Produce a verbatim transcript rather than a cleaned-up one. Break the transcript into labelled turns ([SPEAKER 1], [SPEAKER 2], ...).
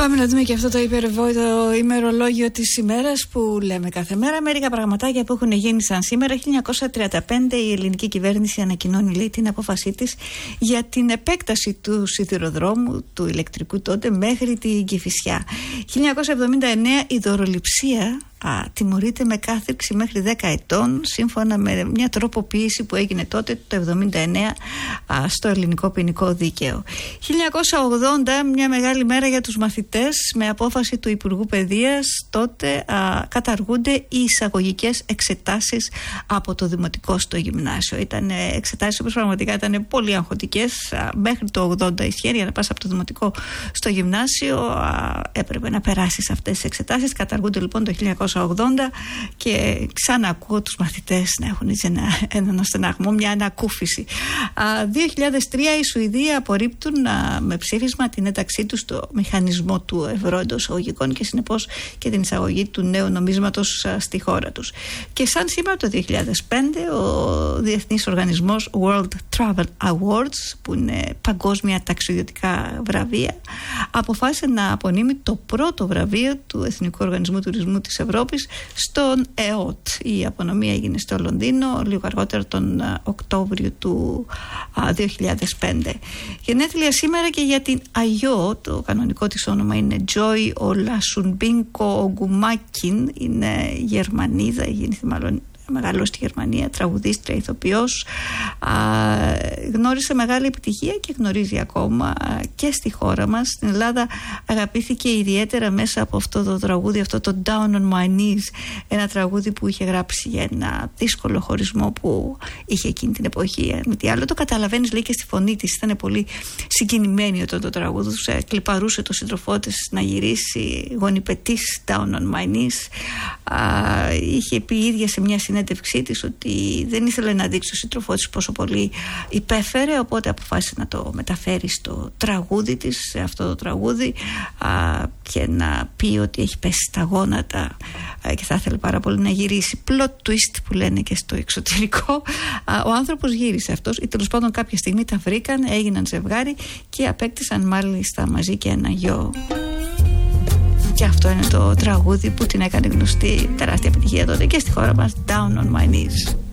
[SPEAKER 1] Πάμε να δούμε και αυτό το υπερβόητο ημερολόγιο της ημέρας που λέμε κάθε μέρα. Μερικά πραγματάκια που έχουν γίνει σαν σήμερα. χίλια εννιακόσια τριάντα πέντε η ελληνική κυβέρνηση ανακοινώνει, λέει, την απόφασή της για την επέκταση του σιδηροδρόμου, του ηλεκτρικού τότε, μέχρι την Κηφισιά. χίλια εννιακόσια εβδομήντα εννέα η δωροληψία Α, τιμωρείται με κάθριξη μέχρι δέκα ετών, σύμφωνα με μια τροποποίηση που έγινε τότε το εβδομήντα εννέα α, στο ελληνικό ποινικό δίκαιο. χίλια εννιακόσια ογδόντα, μια μεγάλη μέρα για τους μαθητές, με απόφαση του Υπουργού Παιδείας. Τότε α, καταργούνται οι εισαγωγικές εξετάσεις από το δημοτικό στο γυμνάσιο. Ήταν εξετάσεις που πραγματικά ήταν πολύ αγχωτικές. Α, μέχρι το ογδόντα ισχύει, για να πας από το δημοτικό στο γυμνάσιο α, έπρεπε να περάσεις αυτές τις εξετάσεις. Καταργούνται λοιπόν το χίλια εννιακόσια ογδόντα και ξανακούω τους μαθητές να έχουν ένα, έναν στεναγμό, μια ανακούφιση. δύο χιλιάδες τρία οι Σουηδοί απορρίπτουν α, με ψήφισμα την ένταξή τους στο μηχανισμό του ευρώ εντός εισαγωγικών και συνεπώς και την εισαγωγή του νέου νομίσματος α, στη χώρα τους. Και σαν σήμερα το δύο χιλιάδες πέντε ο Διεθνής Οργανισμός World Travel Awards, που είναι παγκόσμια ταξιδιωτικά βραβεία, αποφάσισε να απονείμει το πρώτο βραβείο του Εθνικού Οργανισμού Τουρισμού της Ευρώπης στον ΕΟΤ. Η απονομή έγινε στο Λονδίνο λίγο αργότερα τον Οκτώβριο του δύο χιλιάδες πέντε. Γενέθλια σήμερα και για την Αγιό, το κανονικό της όνομα είναι Joy Ολασουνμπίνκο Ογκουμάκιν, είναι Γερμανίδα, γεννήθηκε μάλλον μεγάλο στη Γερμανία, τραγουδίστρια, ηθοποιός. Α, γνώρισε μεγάλη επιτυχία και γνωρίζει ακόμα α, και στη χώρα μας. Στην Ελλάδα αγαπήθηκε ιδιαίτερα μέσα από αυτό το τραγούδι, αυτό το Down on My Knees, ένα τραγούδι που είχε γράψει για ένα δύσκολο χωρισμό που είχε εκείνη την εποχή. Με τι άλλο το καταλαβαίνεις, λέει, και στη φωνή της. Ήταν πολύ συγκινημένη όταν το τραγούδουσε, κλιπαρούσε το σύντροφό της να γυρίσει, γονιπετής Down on My Knees. Α, είχε πει η ίδια σε μια συνέντευξή της ότι δεν ήθελε να δείξει το σύντροφό της πόσο πολύ υπέφερε, οπότε αποφάσισε να το μεταφέρει στο τραγούδι της, σε αυτό το τραγούδι, α, και να πει ότι έχει πέσει στα γόνατα α, και θα ήθελε πάρα πολύ να γυρίσει. Plot twist που λένε και στο εξωτερικό. Α, ο άνθρωπος γύρισε αυτός, ή τέλος πάντων κάποια στιγμή τα βρήκαν, έγιναν ζευγάρι και απέκτησαν μάλιστα μαζί και ένα γιο. Και αυτό είναι το τραγούδι που την έκανε γνωστή, τεράστια επιτυχία τότε και στη χώρα μας, Down on My Knees.